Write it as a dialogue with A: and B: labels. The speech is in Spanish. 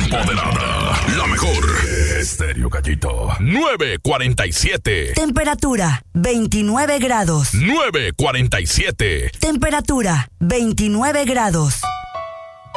A: empoderada. La mejor. Estéreo Gallito. 9:47.
B: Temperatura 29 grados.
A: 9:47.
B: Temperatura 29 grados.